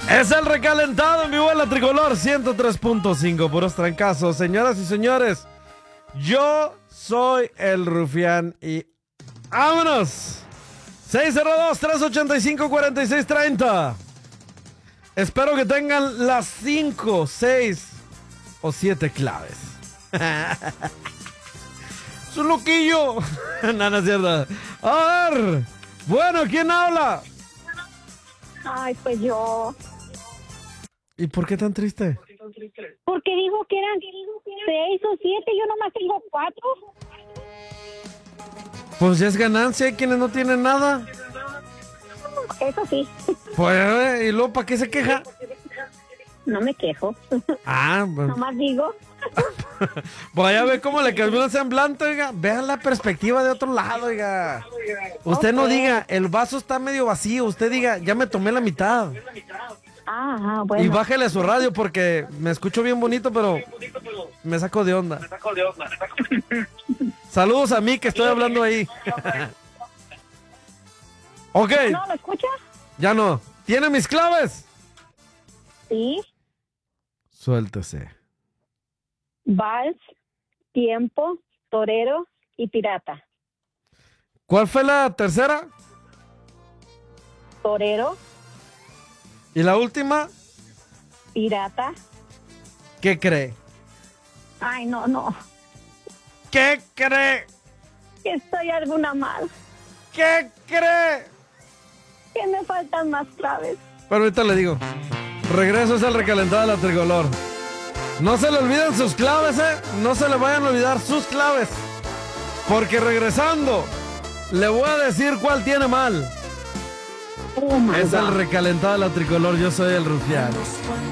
Es el recalentado en vivo en la Tricolor 103.5, puros trancazos. Señoras y señores, yo soy el Rufián y ¡vámonos! 602-385-4630. Espero que tengan las 5, 6 o 7 claves. ¡Su loquillo! No, no es cierto. A ver, bueno, ¿quién habla? Ay, pues yo. ¿Y por qué tan triste? Porque dijo que eran 6 o 7, yo nomás tengo 4. Pues ya es ganancia, hay quienes no tienen nada. Eso sí, Pues, ¿y luego para qué se queja? no me quejo. Ah, bueno. Nomás digo. Vaya a ver cómo le cambió el semblante, oiga. Vean la perspectiva de otro lado, oiga. Usted no diga, el vaso está medio vacío. Usted diga, ya me tomé la mitad. Ajá, bueno. Y bájele a su radio porque me escucho bien bonito, pero me saco de onda. Saludos a mí que estoy hablando ahí. Ok, ¿No lo escuchas? ya no. ¿Tiene mis claves? Sí. Suéltese. Vals, tiempo, torero y pirata. ¿Cuál fue la tercera? Torero, ¿Y la última? pirata. ¿Qué cree? Ay, no. ¿Qué cree? Que estoy alguna mal. ¿Qué cree? Que me faltan más claves. Pero ahorita le digo. Regreso es el recalentado de la Tricolor. No se le olviden sus claves, No se le vayan a olvidar sus claves. Porque regresando, le voy a decir cuál tiene mal. Oh my Es el God. recalentado de la Tricolor. Yo soy el Rufián.